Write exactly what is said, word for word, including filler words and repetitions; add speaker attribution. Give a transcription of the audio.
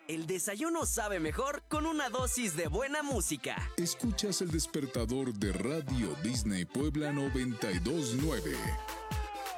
Speaker 1: El desayuno sabe mejor con una dosis de buena música.
Speaker 2: Escuchas El Despertador de Radio Disney Puebla noventa y dos nueve.